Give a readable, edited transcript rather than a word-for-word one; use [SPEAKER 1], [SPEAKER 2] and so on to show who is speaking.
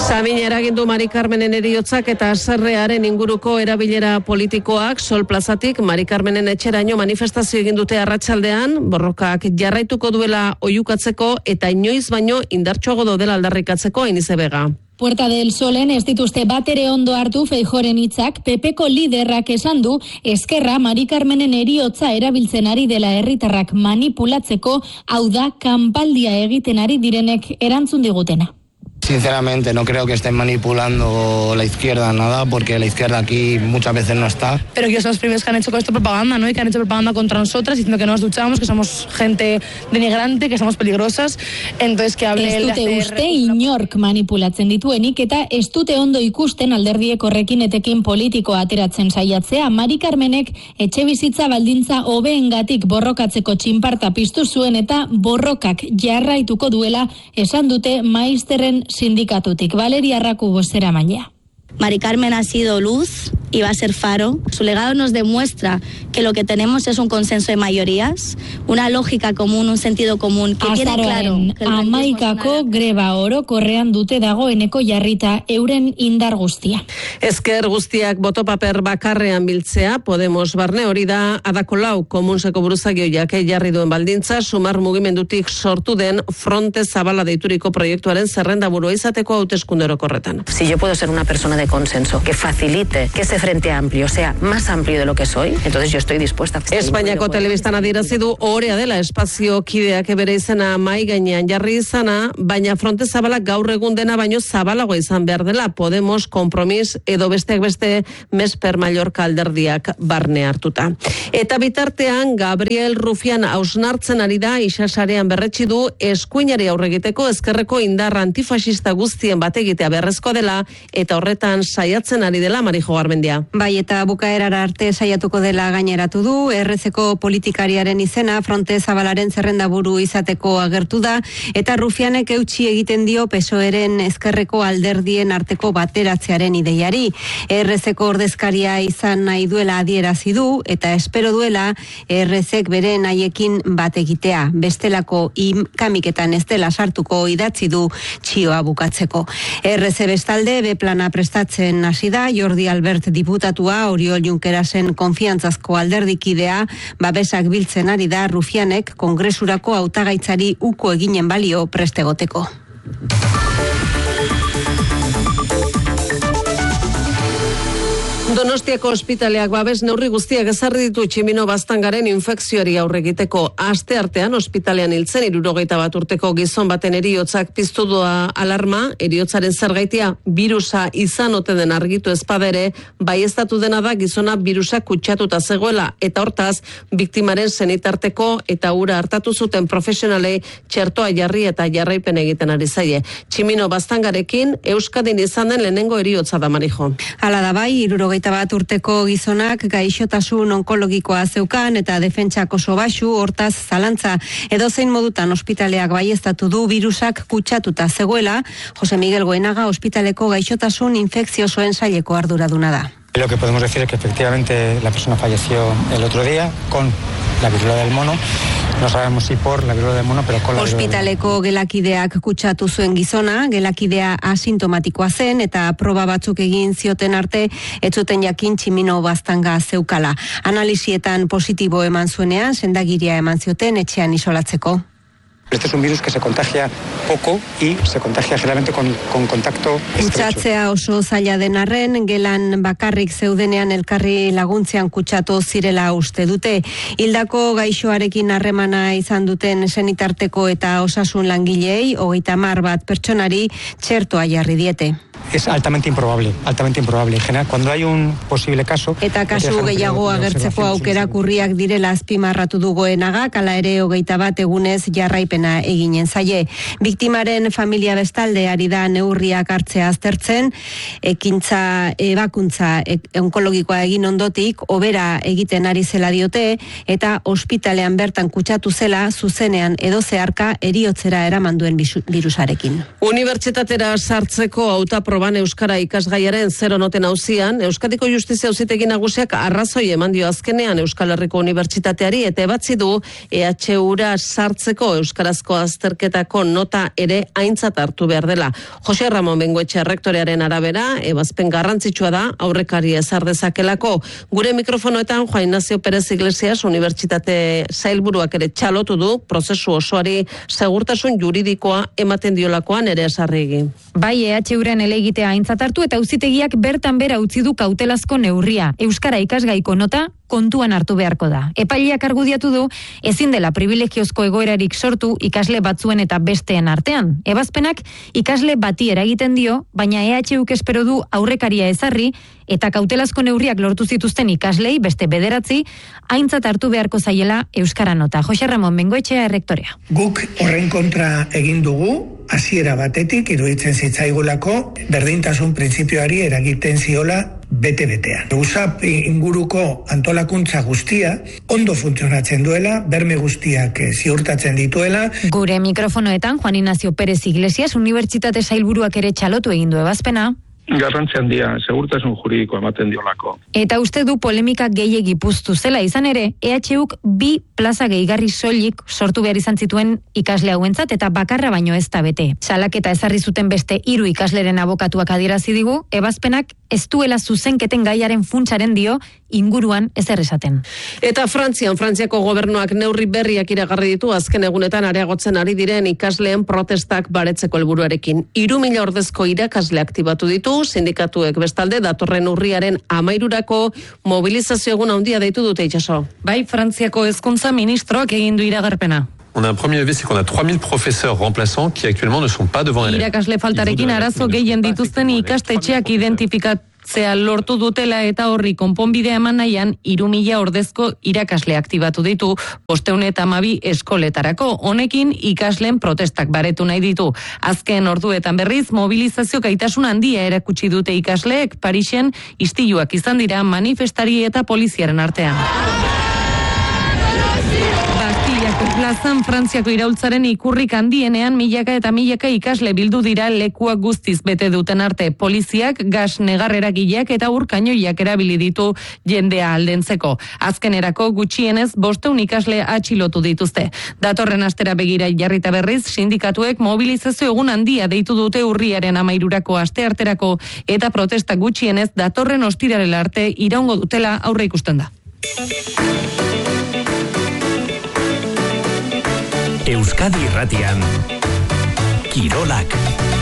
[SPEAKER 1] Sabin eragindu Mari Carmenen heriotzak eta haserrearen inguruko erabilera politikoak Sol plazatik Mari Carmenen etxeraino manifestazio egin dute arratsaldean, borrokak jarraituko duela oihukatzeko eta inoiz baino indartsuago dela aldarrikatzeko Ainize Vega.
[SPEAKER 2] Puerta del Solen ez dituzte batere ondo hartu Feijóoren hitzak, PPko liderrak esan du Eskerra Mari Carmenen heriotza erabiltzen ari dela herritarrak manipulatzeko, hau da kanpaldia egiten ari direnek erantzun digutena.
[SPEAKER 3] Sinceramente no creo que estén manipulando la izquierda nada, porque la izquierda aquí muchas veces no está.
[SPEAKER 4] Pero que son los primeros que han hecho con esto propaganda, ¿no? Y que han hecho propaganda contra nosotras, diciendo que no nos duchamos, que somos gente denigrante, que somos peligrosas. Entonces que hable
[SPEAKER 2] ez dute uste inork manipulatzen dituenik eta ez dute ondo ikusten alderdiek horrekin etekin politiko ateratzen saiatzea. Mari Carmenek etxe bizitza baldintza hobeengatik borrokatzeko txinparta piztu zuen eta borrokak jarraituko duela esan dute Maizterren sindikatutik. Valeria Arraku bozeramailea.
[SPEAKER 5] Mari Carmen ha sido luz y va a ser faro. Su legado nos demuestra que lo que tenemos es un consenso de mayorías, una lógica común, un sentido común que tiene claro.
[SPEAKER 2] Amaikako greba orokorrean dute dagoeneko jarrita euren indar guztia.
[SPEAKER 1] Ezker guztiak botopaper bakarrean biltzea, Podemos barne hori da Adako Lau komunseko buruzagioiak jarri duen baldintza, Sumar mugimendutik sortu den Fronte Zabala deituriko proiektuaren zerrendaburua izateko hauteskunde orokorretan.
[SPEAKER 6] Si yo puedo ser una persona de consenso que facilite que ese frente amplio sea más amplio de lo que soy, entonces yo estoy dispuesta a...
[SPEAKER 1] Espainiako telebistan adierazi du ohorea dela espazio kideak bere izena mai gainean jarri izana, baina Fronte Zabala gaur egun dena baino zabalago izan behar dela, Podemos, Kompromis edo besteak beste Mesper Mallorca alderdiak barne hartuta. Eta bitartean Gabriel Rufián hausnartzen ari da isasarean berretsi du eskuinari aurregiteko ezkerreko indar antifaxista guztien bategitea beharrezkoa dela eta horretan saiatzen ari dela Marijo Garmendia.
[SPEAKER 7] Bai, eta bukaerara arte saiatuko dela gaineratu du, errezeko politikariaren izena Fronte Zabalaren zerrendaburu izateko agertu da, eta Rufianek eutsi egiten dio PSOEren ezkerreko alderdien arteko bateratzearen ideiari. Errezeko ordezkaria izan nahi duela adierazi du, eta espero duela errezek bere nahiekin bat egitea. Bestelako kamiketan ez dela sartuko idatzi du txioa bukatzeko. Erreze bestalde, plana prestatzen hasi da, Jordi Albert diputatua, Oriol Junquerasen konfiantzazko alderdikidea, babesak biltzen ari da Rufianek kongresurako hautagaitzari uko eginen balio prestegoteko.
[SPEAKER 1] Donostiako ospitaleak babes neurri guztiak ezarri ditu Tximino Baztangaren infekzioari aurre egiteko. Asteartean ospitalean hiltzen 71 urteko gizon baten heriotzak piztu doa alarma, heriotzaren zergaitia birusa izan ote den argitu ezpadere, baieztatu dena da gizona birusak kutsatuta zegoela eta hortaz biktimaren senitarteko eta ura hartatu zuten profesionalei txertoa jarri eta jarraipen egiten ari zaie. Tximino Baztangarekin Euskadin izan den lehenengo heriotza da, Marijo.
[SPEAKER 7] Hala da bai, 71 urteko gizonak gaixotasun onkologikoa zeukan eta defentsak oso baxu, hortaz zalantza edozein modutan ospitaleak baieztatu du birusak kutsatuta zegoela. Jose Miguel Goenaga ospitaleko gaixotasun infekziosoen saileko arduraduna da.
[SPEAKER 8] Lo que podemos decir es que efectivamente la persona falleció el otro día con la viruela del mono. No sabemos si por la viruela del mono, pero con la viruela del mono.
[SPEAKER 7] Ospitaleko gelakideak kutsatu zuen gizona, gelakidea asintomatikoa zen eta proba batzuk egin zioten arte ez zuten jakin Tximino Baztanga zeukala. Analisietan positibo eman zuenean, sendagiria eman zioten etxean isolatzeko.
[SPEAKER 8] Este es un virus que se contagia poco y se contagia generalmente con contacto estrecho.
[SPEAKER 7] Kutsatzea oso zaila den arren, gelan bakarrik zeudenean elkarri laguntzean kutsatu zirela uste dute. Hildako gaixoarekin harremana izan duten senitarteko eta osasun langileei 30 bat pertsonari txertoa jarri diete.
[SPEAKER 8] Es altamente improbable. En general, cuando hay un posible caso...
[SPEAKER 7] Eta kasu gehiago agertzeko aukerak urriak direla azpimarratu du Goenagak, hala ere 21 egunez jarraipena eginen zaie. Biktimaren familia bestalde ari da neurriak hartzea aztertzen, ekintza ebakuntza onkologikoa egin ondotik, hobera egiten ari zela diote, eta ospitalean bertan kutsatu zela zuzenean edo zeharka heriotzera eraman duen birusarekin.
[SPEAKER 1] Unibertsitatera sartzeko hautaproba proban Euskara ikasgaiaren 0 noten auzian, Euskadiko Justizia Auzitegi Nagusiak arrazoi eman dio azkenean Euskal Herriko Unibertsitateari eta ebatzi du EHUra sartzeko euskarazko azterketako nota ere aintzat hartu behar dela. Jose Ramon Bengoetxe rektorearen arabera, ebazpen garrantzitsua da aurrekari ezar dezakelako. Gure mikrofonoetan Juan Ignacio Pérez Iglesias Unibertsitate sailburuak ere txalotu du prozesu osoari segurtasun juridikoa ematen diolakoan ere esarrigi.
[SPEAKER 9] Bai, EHUren elegitea aintzat hartu eta auzitegiak bertan bera utzi du kautelazko neurria. Euskara ikasgaiko nota kontuan hartu beharko da. Epaileak argudiatu du ezin dela privilegiozko egoerarik sortu ikasle batzuen eta besteen artean. Ebazpenak ikasle bati eragiten dio, baina EHUk espero du aurrekaria ezarri eta kautelazko neurriak lortu zituzten ikaslei beste 9 aintzat hartu beharko zaiela euskara nota. Jose Ramon Bengoetxea errektorea.
[SPEAKER 10] Guk horren kontra egin dugu, hasiera batetik iruditzen zitzaigulako berdintasun printzipioari eragiten ziola bete-betean. USAP inguruko antolakuntza guztia ondo funtzionatzen duela, berme guztiak ziurtatzen dituela.
[SPEAKER 9] Gure mikrofonoetan Juan Ignacio Pérez Iglesias Unibertsitate sailburuak ere txalotu egin du ebazpena.
[SPEAKER 11] Garrantzi handia, segurtasun juridiko ematen diolako.
[SPEAKER 9] Eta uste du polemika gehiegi puztu zela izan ere, EHUk 2 plaza gehigarri soilik sortu behar izan zituen ikasle hauentzat eta bakarra baino ez da bete. Salaketa ezarri zuten beste 3 ikasleren abokatuak adierazi digu, ebazpenak ez duela zuzenketen gaiaren funtsaren dio inguruan ezer esaten.
[SPEAKER 1] Eta Frantziako gobernuak neurri berriak iragarri ditu azken egunetan areagotzen ari diren ikasleen protestak baretzeko helburuarekin. 3.000 ordezko irakasle aktibatu ditu, sindikatuek bestalde datorren urriaren 13rako mobilizazio egun handia deitu dute itxaso.
[SPEAKER 12] Bai, Frantziako hezkuntza ministroak egin du iragarpena.
[SPEAKER 13] On a un premier levé, c'est qu'on a 3000 professeurs remplaçants qui actuellement ne sont pas devant élèves.
[SPEAKER 12] Irakasle faltarekin arazo gehien dituzten ikastetxeak identifikatzea lortu dutela eta horri konponbidea eman nahian 3000 ordezko irakasle aktibatu ditu 512 eskoletarako. Honekin ikasleen protestak baretu nahi ditu. Azken orduetan berriz mobilizazio gaitasun handia erakutsi dute ikasleek Parisen istiluak izan dira manifestari eta poliziaren artean. Plazan Frantziako iraultzaren ikurrik handienean milaka eta milaka ikasle bildu dira lekuak guztiz bete duten arte. Poliziak gas negarreragileak eta urkainoiak erabili ditu jendea aldentzeko. Azkenerako gutxienez 500 ikasle atxilotu dituzte. Datorren astera begira jarrita berriz, sindikatuek mobilizazio egun handia deitu dute urriaren 13rako astearterako eta protesta gutxienez datorren ostirarela arte iraungo dutela aurre ikusten da.
[SPEAKER 14] Euskadi Irratian Kirolak.